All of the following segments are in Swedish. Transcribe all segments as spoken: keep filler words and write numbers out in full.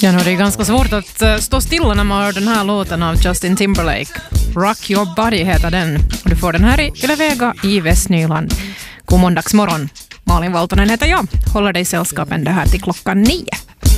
Ja, nu är det ganska svårt att uh, stå stilla när man hör den här låten av Justin Timberlake. Rock Your Body heter den. Och du får den här i Yle Vega i Västnyland. God måndagsmorgon. Malin Valtonen heter jag. Håller dig sällskapen det här till klockan nio.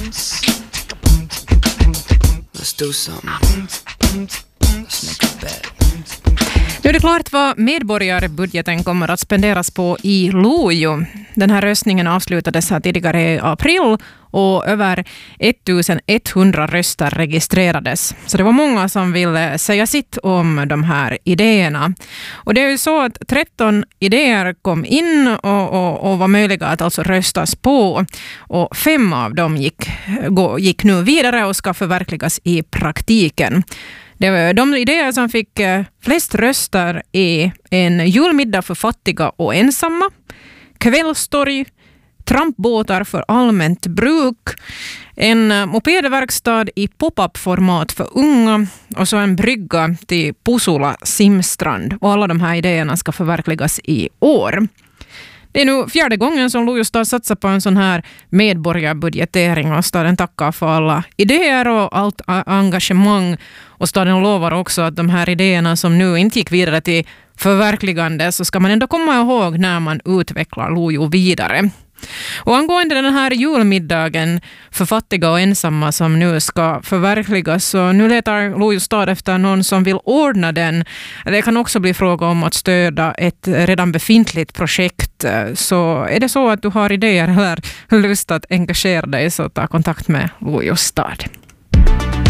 Let's do something. Let's make a bet. Nu är det klart vad medborgarbudgeten kommer att spenderas på i Lojo. Den här röstningen avslutades här tidigare i april och över ettusenetthundra röster registrerades. Så det var många som ville säga sitt om de här idéerna. Och det är ju så att tretton idéer kom in och, och, och var möjliga att alltså röstas på. Och fem av dem gick, gick nu vidare och ska förverkligas i praktiken. Det var de idéer som fick flest röster är en julmiddag för fattiga och ensamma, kvällstorg, trampbåtar för allmänt bruk, en mopedverkstad i pop-up-format för unga och så en brygga till Pusula simstrand. Och alla de här idéerna ska förverkligas i år. Det är nu fjärde gången som Lojo stad satsar på en sån här medborgarbudgetering och staden tackar för alla idéer och allt engagemang. Och staden lovar också att de här idéerna som nu inte gick vidare till förverkligande så ska man ändå komma ihåg när man utvecklar Lojo vidare. Och angående den här julmiddagen för fattiga och ensamma som nu ska förverkligas, så nu letar Lojo stad efter någon som vill ordna den. Det kan också bli fråga om att stödja ett redan befintligt projekt. Så är det så att du har idéer eller lust att engagera dig, så ta kontakt med Lojo stad.